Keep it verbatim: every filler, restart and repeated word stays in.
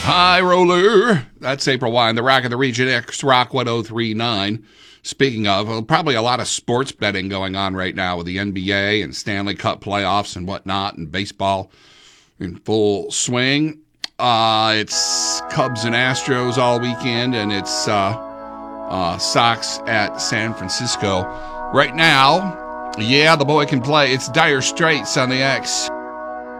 High roller. That's April Wine, the Rock of the Region, X Rock one oh three point nine. Speaking of, uh, probably a lot of sports betting going on right now with the N B A and Stanley Cup playoffs and whatnot, and baseball in full swing. Uh, it's Cubs and Astros all weekend, and it's uh, uh, Sox at San Francisco. Right now, yeah, the boy can play. It's Dire Straits on the X.